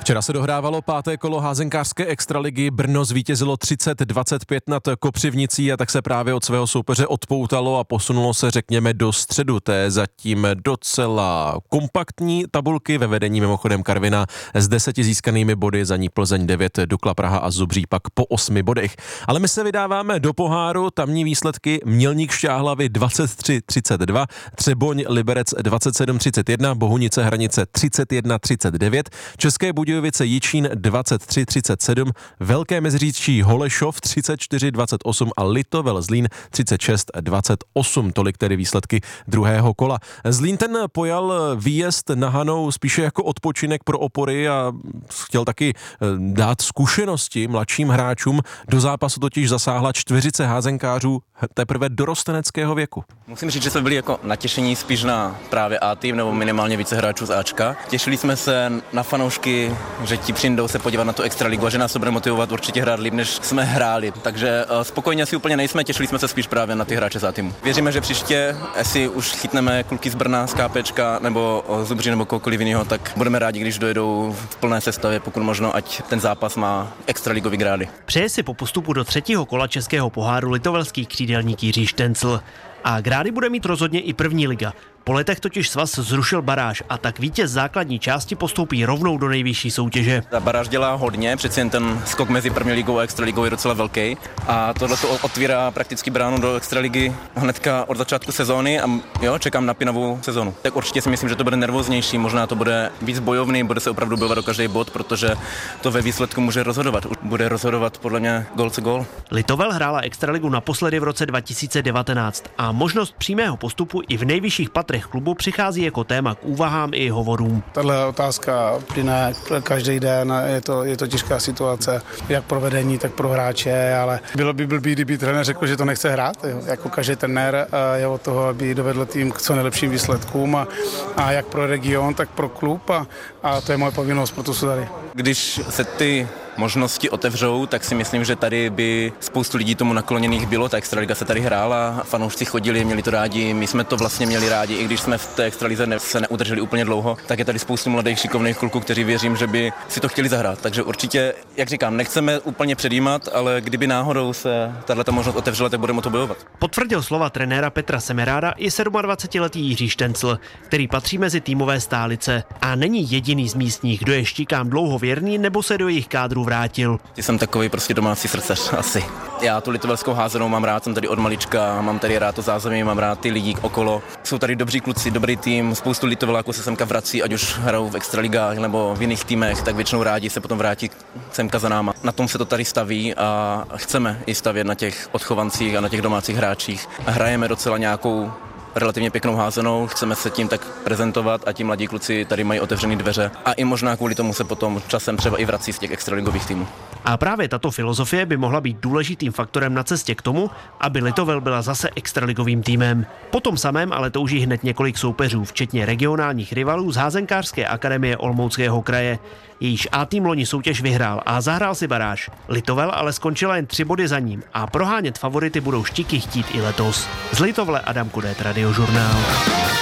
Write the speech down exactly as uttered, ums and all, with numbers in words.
Včera se dohrávalo páté kolo házenkářské extraligy. Brno zvítězilo třicet dvacet pět nad Kopřivnicí a tak se právě od svého soupeře odpoutalo a posunulo se, řekněme, do středu té zatím docela kompaktní tabulky ve vedení mimochodem Karvina s deseti získanými body, za ní Plzeň devět, Dukla Praha a Zubří pak po osmi bodech. Ale my se vydáváme do poháru, tamní výsledky: Mělník Šťáhlavy dvacet tři třicet dva, Třeboň Liberec dvacet sedm třicet jedna, Bohunice Hranice třicet jedna třicet devět, České Budějovice Jičín dvacet tři třicet sedm, Velké Meziříčí Holešov třicet čtyři dvacet osm a Litovel Zlín třicet šest dvacet osm. Tolik tedy výsledky druhého kola. Zlín ten pojal výjezd na Hanou spíše jako odpočinek pro opory a chtěl taky dát zkušenosti mladším hráčům. Do zápasu totiž zasáhla čtveřice házenkářů teprve dorosteneckého věku. Musím říct, že jsme byli jako natěšení spíš na právě A tým nebo minimálně více hráčů z Ačka. Těšili jsme se na fanoušky, že ti přijdou se podívat na tu extraligu a že nás to bude motivovat určitě hrát líp, než jsme hráli. Takže uh, spokojně si úplně nejsme, těšili jsme se spíš právě na ty hráče z A týmu. Věříme, že příště, jestli už chytneme kluky z Brna, z KPčka nebo uh, Zubří nebo kohokoliv jiného, tak budeme rádi, když dojedou v plné sestavě, pokud možno, ať ten zápas má extraligový grády. Přeje si po postupu do třetího kola českého poháru litovelský křídelník Jiří Štencl. A grády bude mít rozhodně i první liga. Po letech totiž svaz zrušil baráž a tak vítěz základní části postoupí rovnou do nejvyšší soutěže. Ta baráž dělá hodně, přeci jen ten skok mezi první ligou a extraligou je docela velký a tohle to otvírá prakticky bránu do extraligy hnedka od začátku sezóny a jo, čekám na pinavou sezónu. Tak určitě si myslím, že to bude nervóznější, možná to bude víc bojovný, bude se opravdu bojovat o každý bod, protože to ve výsledku může rozhodovat. Bude rozhodovat podle mě gól co gól. Litovel hrála extraligu naposledy v roce dva tisíce devatenáct a možnost přímého postupu i v nejvyšších patrech klubu přichází jako téma k úvahám i hovorům. Tahle otázka plyne každý den, je to, je to těžká situace, jak pro vedení, tak pro hráče, ale bylo by blbý, kdyby trenér řekl, že to nechce hrát. Jo. Jako každý trenér je od toho, aby dovedl tým k co nejlepším výsledkům a, a jak pro region, tak pro klub a, a to je moje povinnost, proto jsou tady. Když se ty možnosti otevřou, tak si myslím, že tady by spoustu lidí tomu nakloněných bylo. Ta extraliga se tady hrála, fanoušci chodili, měli to rádi, my jsme to vlastně měli rádi, i když jsme v té extralize ne, se neudrželi úplně dlouho, tak je tady spoustu mladých šikovných kluků, kteří věřím, že by si to chtěli zahrát. Takže určitě, jak říkám, nechceme úplně předjímat, ale kdyby náhodou se tato možnost otevřela, tak budeme to bojovat. Potvrdil slova trenéra Petra Semeráda i dvacetsedmiletý Jiří Štencl, který patří mezi týmové stálice a není jediný z místních, kdo je štíkám dlouho věrný nebo se do jejich kádru vrátil. Jsem takový prostě domácí srdcař asi. Já tu litovelskou házenou mám rád, jsem tady od malička, mám tady rád to zázemí, mám rád ty lidi okolo. Jsou tady dobří kluci, dobrý tým, spoustu litoveláků se semka vrací, ať už hrajou v extraligách nebo v jiných týmech, tak většinou rádi se potom vrátí semka za náma. Na tom se to tady staví a chceme i stavět na těch odchovancích a na těch domácích hráčích. Hrajeme docela nějakou relativně pěknou házenou, chceme se tím tak prezentovat a ti mladí kluci tady mají otevřené dveře a i možná kvůli tomu se potom časem třeba i vrací z těch extraligových týmů. A právě tato filozofie by mohla být důležitým faktorem na cestě k tomu, aby Litovel byla zase extraligovým týmem. Po tom samém ale touží hned několik soupeřů, včetně regionálních rivalů z házenkářské akademie Olomouckého kraje. Jejíž A tým loni soutěž vyhrál a zahrál si baráž. Litovel ale skončila jen tři body za ním a prohánět favority budou Štiky chtít i letos. Z Litovle Adam Kudét, Radiožurnál.